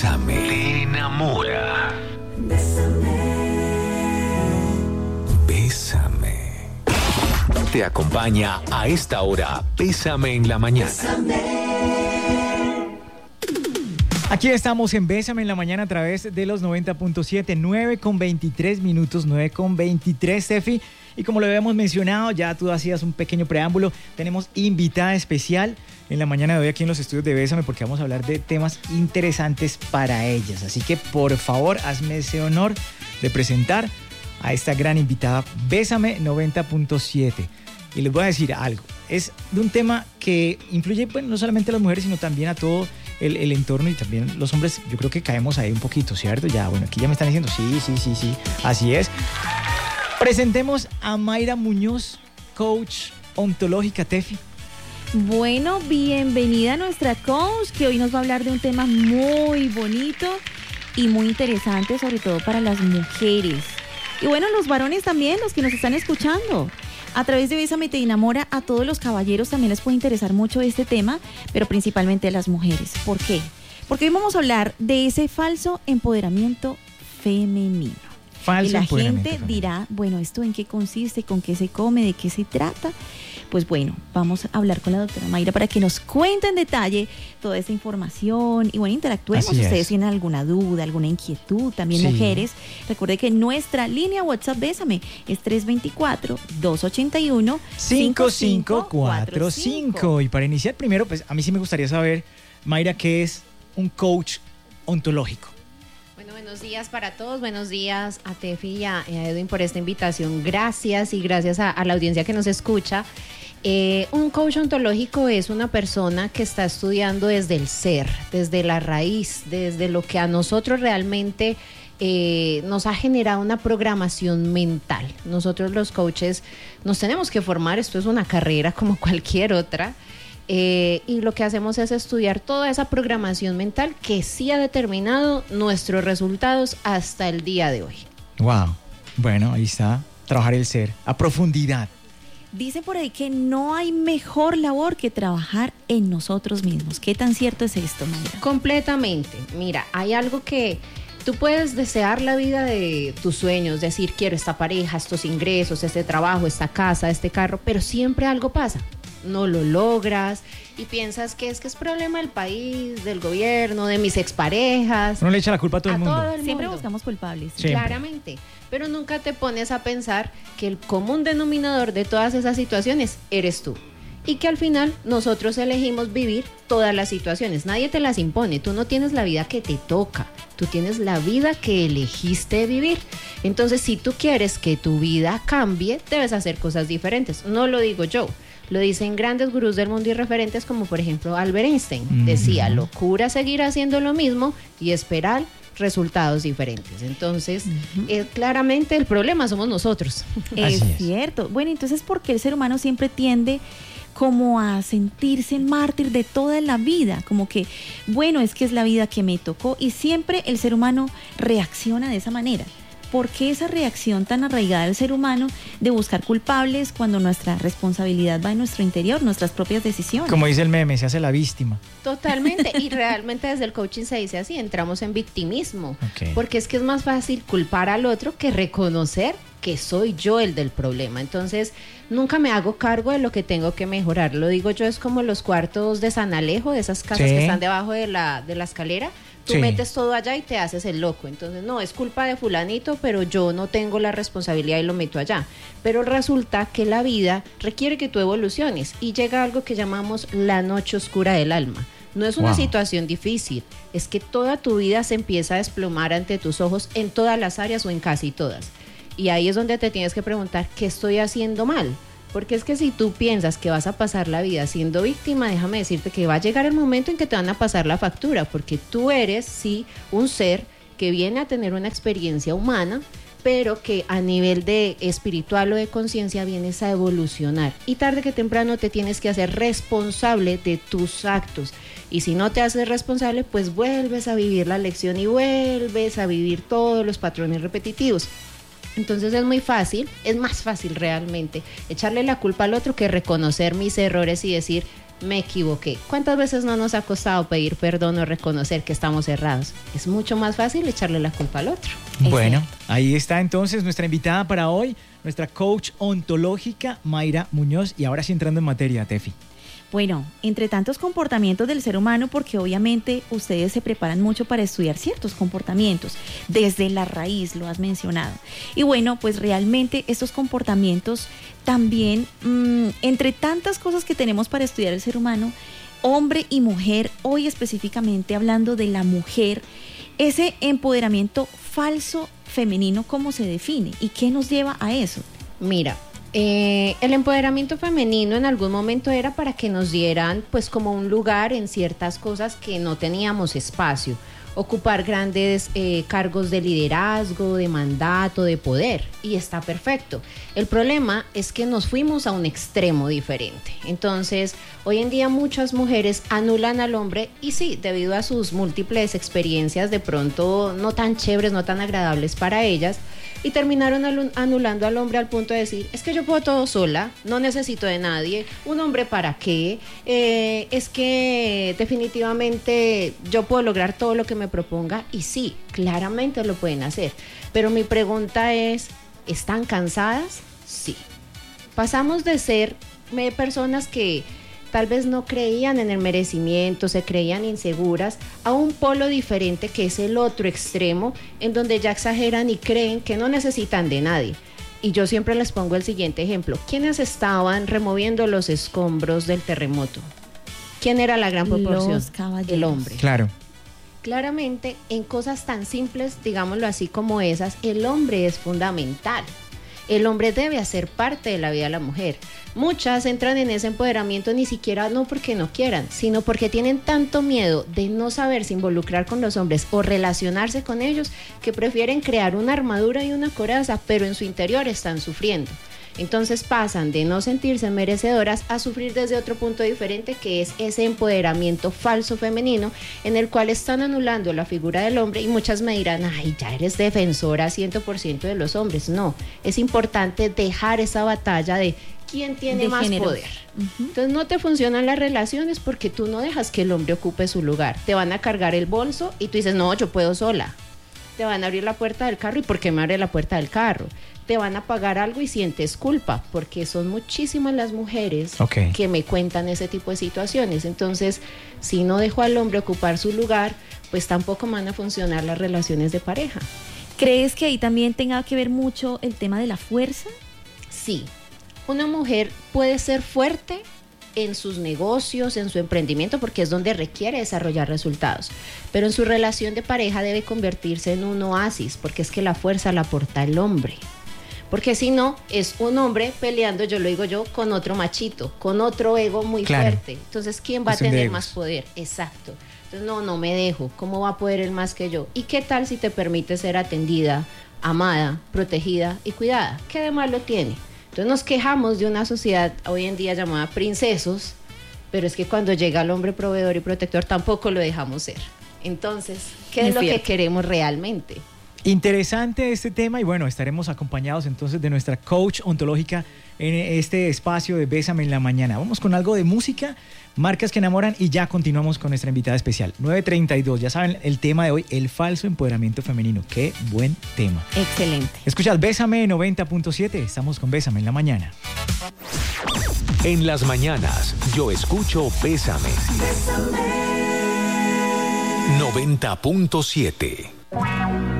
Bésame. Te enamora. Bésame. Te acompaña a esta hora. Bésame en la mañana. Aquí estamos en Bésame en la mañana a través de los 90.7, 9:23 minutos, 9:23, Steffi. Y como lo habíamos mencionado, ya tú hacías un pequeño preámbulo, tenemos invitada especial en la mañana de hoy aquí en los estudios de Bésame porque vamos a hablar de temas interesantes para ellas. Así que por favor, hazme ese honor de presentar a esta gran invitada. Bésame 90.7. Y les voy a decir algo, es de un tema que influye bueno, no solamente a las mujeres, sino también a todo el entorno y también los hombres. Yo creo que caemos ahí un poquito, ¿cierto? Ya, bueno, aquí ya me están diciendo, sí, así es. Presentemos a Mayra Muñoz, coach ontológica, Tefi. Bueno, bienvenida a nuestra coach, que hoy nos va a hablar de un tema muy bonito y muy interesante, sobre todo para las mujeres. Y bueno, los varones también, los que nos están escuchando. A través de Bésame Te Enamora, a todos los caballeros también les puede interesar mucho este tema, pero principalmente a las mujeres. ¿Por qué? Porque hoy vamos a hablar de ese falso empoderamiento femenino. Y la gente dirá, bueno, ¿esto en qué consiste? ¿Con qué se come? ¿De qué se trata? Pues bueno, vamos a hablar con la doctora Mayra para que nos cuente en detalle toda esta información y bueno, interactuemos. Si ustedes tienen alguna duda, alguna inquietud, también mujeres, recuerde que nuestra línea WhatsApp Bésame es 324-281-5545. Y para iniciar primero, pues a mí sí me gustaría saber, Mayra, ¿qué es un coach ontológico? Buenos días para todos, buenos días a Tefi y a Edwin por esta invitación. Gracias y gracias a la audiencia que nos escucha. Un coach ontológico es una persona que está estudiando desde el ser, desde la raíz, desde lo que a nosotros realmente nos ha generado una programación mental. Nosotros los coaches nos tenemos que formar, esto es una carrera como cualquier otra. Y lo que hacemos es estudiar toda esa programación mental que sí ha determinado nuestros resultados hasta el día de hoy. Wow, bueno, ahí está, trabajar el ser a profundidad. Dicen por ahí que no hay mejor labor que trabajar en nosotros mismos. ¿Qué tan cierto es esto, Mayra? Completamente. Mira, hay algo que tú puedes desear la vida de tus sueños, decir quiero esta pareja, estos ingresos, este trabajo, esta casa, este carro, pero siempre algo pasa. No lo logras y piensas que es problema del país, del gobierno, de mis exparejas. Uno le echa la culpa a todo el mundo. Siempre buscamos culpables. Siempre. Claramente, pero nunca te pones a pensar que el común denominador de todas esas situaciones eres tú. Y que al final nosotros elegimos vivir todas las situaciones. Nadie te las impone. Tú no tienes la vida que te toca. Tú tienes la vida que elegiste vivir. Entonces, si tú quieres que tu vida cambie, debes hacer cosas diferentes. No lo digo yo. Lo dicen grandes gurús del mundo y referentes como por ejemplo Albert Einstein. Decía, locura seguir haciendo lo mismo y esperar resultados diferentes. Entonces, claramente el problema somos nosotros. Es cierto. Bueno, entonces, ¿por qué el ser humano siempre tiende como a sentirse mártir de toda la vida? Como que, bueno, es que es la vida que me tocó y siempre el ser humano reacciona de esa manera. ¿Por qué esa reacción tan arraigada del ser humano de buscar culpables cuando nuestra responsabilidad va en nuestro interior, nuestras propias decisiones? Como dice el meme, se hace la víctima. Totalmente, y realmente desde el coaching se dice así, entramos en victimismo, porque es que es más fácil culpar al otro que reconocer que soy yo el del problema. Entonces, nunca me hago cargo de lo que tengo que mejorar. Lo digo yo, es como los cuartos de San Alejo, de esas casas que están debajo de la escalera. Tú metes todo allá y te haces el loco. Entonces, no, es culpa de fulanito, pero yo no tengo la responsabilidad y lo meto allá. Pero resulta que la vida requiere que tú evoluciones y llega algo que llamamos la noche oscura del alma. No es una situación difícil, es que toda tu vida se empieza a desplomar ante tus ojos en todas las áreas o en casi todas. Y ahí es donde te tienes que preguntar, ¿qué estoy haciendo mal? Porque es que si tú piensas que vas a pasar la vida siendo víctima, déjame decirte que va a llegar el momento en que te van a pasar la factura, porque tú eres, sí, un ser que viene a tener una experiencia humana, pero que a nivel de espiritual o de conciencia vienes a evolucionar. Y tarde que temprano te tienes que hacer responsable de tus actos. Y si no te haces responsable, pues vuelves a vivir la lección y vuelves a vivir todos los patrones repetitivos. Entonces es muy fácil, es más fácil realmente echarle la culpa al otro que reconocer mis errores y decir, me equivoqué. ¿Cuántas veces no nos ha costado pedir perdón o reconocer que estamos errados? Es mucho más fácil echarle la culpa al otro. Bueno, ahí está entonces nuestra invitada para hoy, nuestra coach ontológica, Mayra Muñoz. Y ahora sí entrando en materia, Tefi. Bueno, entre tantos comportamientos del ser humano, porque obviamente ustedes se preparan mucho para estudiar ciertos comportamientos, desde la raíz, lo has mencionado. Y bueno, pues realmente estos comportamientos también, entre tantas cosas que tenemos para estudiar el ser humano, hombre y mujer, hoy específicamente hablando de la mujer, ese empoderamiento falso femenino, ¿cómo se define? ¿Y qué nos lleva a eso? Mira, el empoderamiento femenino en algún momento era para que nos dieran pues como un lugar en ciertas cosas que no teníamos espacio, ocupar grandes cargos de liderazgo, de mandato, de poder, y está perfecto. El problema es que nos fuimos a un extremo diferente. Entonces, hoy en día muchas mujeres anulan al hombre, y sí, debido a sus múltiples experiencias de pronto no tan chéveres, no tan agradables para ellas, y terminaron anulando al hombre al punto de decir, es que yo puedo todo sola, no necesito de nadie, un hombre para qué, es que definitivamente yo puedo lograr todo lo que me proponga, y sí, claramente lo pueden hacer, pero mi pregunta es, ¿están cansadas? Sí. Pasamos de ser personas que tal vez no creían en el merecimiento, se creían inseguras, a un polo diferente que es el otro extremo, en donde ya exageran y creen que no necesitan de nadie. Y yo siempre les pongo el siguiente ejemplo. ¿Quiénes estaban removiendo los escombros del terremoto? ¿Quién era la gran proporción? Los caballeros. El hombre. Claro. Claramente, en cosas tan simples, digámoslo así como esas, el hombre es fundamental. El hombre debe hacer parte de la vida de la mujer. Muchas entran en ese empoderamiento ni siquiera no porque no quieran, sino porque tienen tanto miedo de no saberse involucrar con los hombres o relacionarse con ellos, que prefieren crear una armadura y una coraza, pero en su interior están sufriendo. Entonces pasan de no sentirse merecedoras a sufrir desde otro punto diferente, que es ese empoderamiento falso femenino, en el cual están anulando la figura del hombre. Y muchas me dirán, ay, ya eres defensora 100% de los hombres. No, es importante dejar esa batalla de quién tiene de más géneros. Poder. Entonces no te funcionan las relaciones porque tú no dejas que el hombre ocupe su lugar. Te van a cargar el bolso y tú dices, no, yo puedo sola. Te van a abrir la puerta del carro, ¿y por qué me abre la puerta del carro? Te van a pagar algo y sientes culpa, porque son muchísimas las mujeres que me cuentan ese tipo de situaciones. Entonces, si no dejo al hombre ocupar su lugar, pues tampoco van a funcionar las relaciones de pareja. ¿Crees que ahí también tenga que ver mucho el tema de la fuerza? Sí, una mujer puede ser fuerte en sus negocios, en su emprendimiento, porque es donde requiere desarrollar resultados. Pero en su relación de pareja debe convertirse en un oasis, porque es que la fuerza la aporta el hombre. Porque si no, es un hombre peleando, yo lo digo yo, con otro machito, con otro ego muy fuerte. Entonces, ¿quién va a tener más poder? Exacto. Entonces, no me dejo. ¿Cómo va a poder él más que yo? ¿Y qué tal si te permite ser atendida, amada, protegida y cuidada? ¿Qué de malo tiene? Entonces nos quejamos de una sociedad hoy en día llamada princesos, pero es que cuando llega el hombre proveedor y protector tampoco lo dejamos ser. Entonces, ¿qué es lo que queremos realmente? Interesante este tema, y bueno, estaremos acompañados entonces de nuestra coach ontológica en este espacio de Bésame en la Mañana. Vamos con algo de música, marcas que enamoran, y ya continuamos con nuestra invitada especial. 9:32, ya saben el tema de hoy, el falso empoderamiento femenino. Qué buen tema. Excelente. Escuchas Bésame 90.7, estamos con Bésame en la Mañana. En las mañanas, yo escucho Bésame. 90.7.